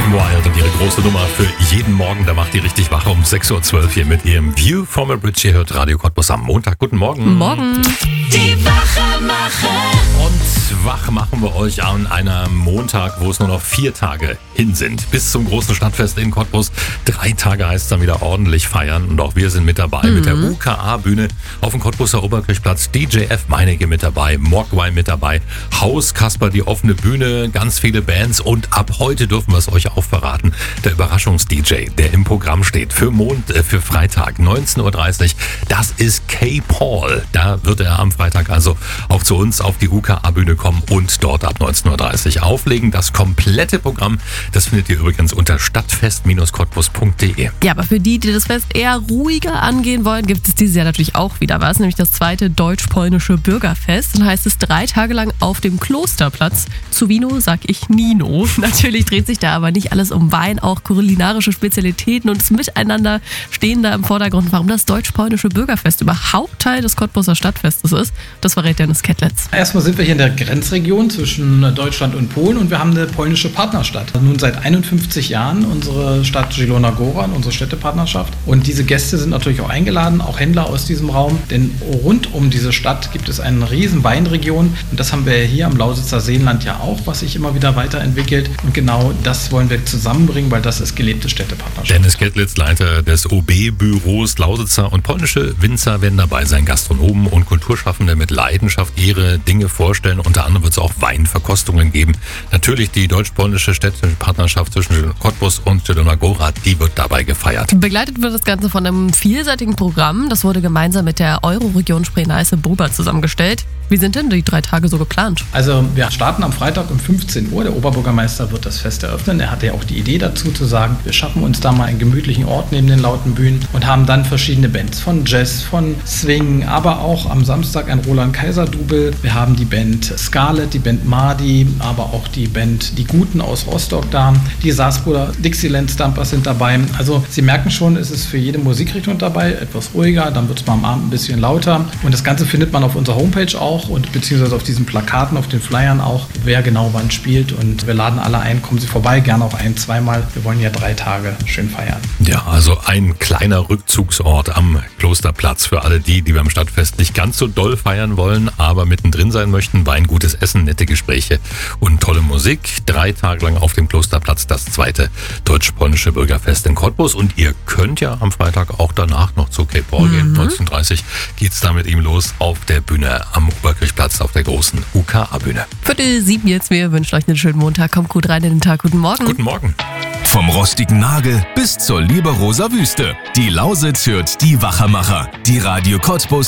Wild und ihre große Nummer für jeden Morgen. Da macht die richtig wach um 6.12 Uhr hier mit ihrem View from a Bridge. Ihr hört Radio Cottbus am Montag. Guten Morgen. Morgen. Die Wachmacher. Und wach machen wir euch an einem Montag, wo es nur noch 4 Tage hin sind. Bis zum großen Stadtfest in Cottbus. 3 Tage heißt es dann wieder ordentlich feiern. Und auch wir sind mit dabei mit der UKA-Bühne auf dem Cottbuser Oberkirchplatz. DJ F. Meinecke mit dabei, Mogwai mit dabei, Haus Kasper, die offene Bühne, ganz viele Bands. Und ab heute dürfen wir es euch auch verraten. Der Überraschungs-DJ, der im Programm steht für Freitag 19.30 Uhr. Das ist K. Paul. Da wird er am Freitag also auch zu uns auf die UKA-Bühne kommen und dort ab 19.30 Uhr auflegen. Das komplette Programm, das findet ihr übrigens unter stadtfest-cottbus.de. Ja, aber für die das Fest eher ruhiger angehen wollen, gibt es dieses Jahr natürlich auch wieder was, nämlich das 2. deutsch-polnische Bürgerfest. Dann heißt es 3 Tage lang auf dem Klosterplatz. Zu Vino sag ich Nino. Natürlich dreht sich da aber nicht alles um Wein, auch kulinarische Spezialitäten und das Miteinander stehen da im Vordergrund. Warum das deutsch-polnische Bürgerfest überhaupt Teil des Cottbuser Stadtfestes ist, das verrät Dennis Kettlitz. Erstmal sind wir hier in der Grenzregion zwischen Deutschland und Polen und wir haben eine polnische Partnerstadt. Nun seit 51 Jahren unsere Stadt Zielona Góra, unsere Städtepartnerschaft. Und diese Gäste sind natürlich auch eingeladen, auch Händler aus diesem Raum. Denn rund um diese Stadt gibt es eine riesen Weinregion. Und das haben wir hier am Lausitzer Seenland ja auch, was sich immer wieder weiterentwickelt. Und genau das wollen wir zusammenbringen, weil das ist gelebte Städtepartnerschaft. Dennis Kettlitz, Leiter des OB-Büros Lausitzer, und polnische Winzer werden dabei sein. Gastronomen und Kulturschaffende mit Leidenschaft ihre Dinge vorstellen. Unter anderem wird es auch Weinverkostungen geben. Natürlich die deutsch-polnische Städtepartnerschaft zwischen Cottbus und Zielona Góra, die wird dabei gefeiert. Begleitet wird das Ganze von einem vielseitigen Programm. Das wurde gemeinsam mit der Euroregion Spree-Neiße-Bober zusammengestellt. Wie sind denn die 3 Tage so geplant? Also wir starten am Freitag um 15 Uhr. Der Oberbürgermeister wird das Fest eröffnen. Er hatte ja auch die Idee dazu zu sagen, wir schaffen uns da mal einen gemütlichen Ort neben den lauten Bühnen und haben dann verschiedene Bands von Jazz, von Swing, aber auch am Samstag ein Roland-Kaiser-Double. Wir haben die Band Scarlett, die Band Mardi, aber auch die Band Die Guten aus Rostock da. Die Saarbrüder Dixieland Stampers sind dabei. Also Sie merken schon, es ist für jede Musikrichtung dabei, etwas ruhiger, dann wird es mal am Abend ein bisschen lauter. Und das Ganze findet man auf unserer Homepage auch und beziehungsweise auf diesen Plakaten, auf den Flyern auch, wer genau wann spielt. Und wir laden alle ein, kommen Sie vorbei, gerne auch 1-, 2-mal. Wir wollen ja 3 Tage schön feiern. Ja, also ein kleiner Rückzugsort am Klosterplatz für alle die beim Stadtfest nicht ganz so doll feiern wollen, aber mittendrin sein möchten. Wein, gutes Essen, nette Gespräche und tolle Musik. 3 Tage lang auf dem Klosterplatz das 2. deutsch-polnische Bürgerfest in Cottbus. Und ihr könnt ja am Freitag auch danach noch zu K. Paul gehen. 19.30 Uhr geht es da mit ihm los auf der Bühne am Oberkirchplatz auf der großen UKA-Bühne. 6:45 jetzt. Wir wünschen euch einen schönen Montag. Kommt gut rein in den Tag. Guten Morgen. Guten Morgen. Vom rostigen Nagel bis zur Liberoser Wüste. Die Lausitz hört die Wachmacher. Die Radio Cottbus